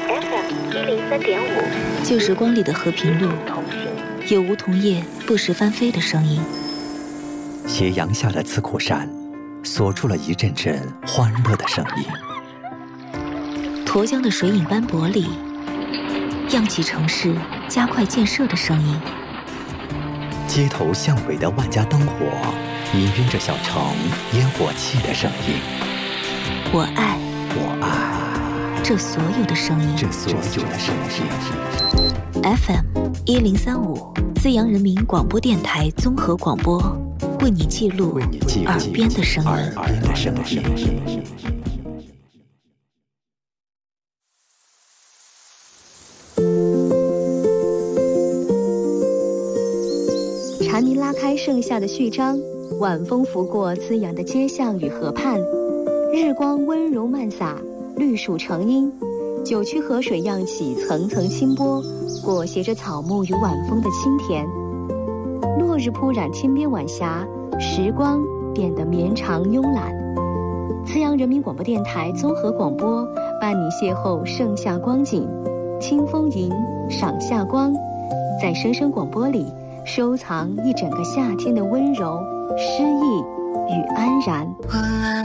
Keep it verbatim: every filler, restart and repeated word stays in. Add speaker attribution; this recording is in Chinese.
Speaker 1: F M 一零三点五，
Speaker 2: 旧时光里的和平路，有梧桐叶不时翻飞的声音。
Speaker 3: 斜阳下的刺库山，锁出了一阵阵欢乐的声音。
Speaker 2: 沱江的水影斑驳里，漾起城市加快建设的声音。
Speaker 3: 街头巷尾的万家灯火，氤氲着小城烟火气的声音。
Speaker 2: 我爱，
Speaker 3: 我爱
Speaker 2: 这所有的声音，
Speaker 3: 这所有的声音。
Speaker 2: F M 一零三五，资阳人民广播电台综合广播，为你记录耳边的声音。
Speaker 3: 耳边的声音。
Speaker 4: 蝉鸣拉开盛夏的序章，晚风拂过滋养的街巷与河畔，日光温柔漫洒，绿树成荫，九曲河水漾起层层清波，裹挟着草木与晚风的清甜。落日铺染天边晚霞，时光变得绵长慵懒。资阳人民广播电台综合广播伴你邂逅盛夏光景，听风吟，赏夏光，在声声广播里收藏一整个夏天的温柔、诗意与安然。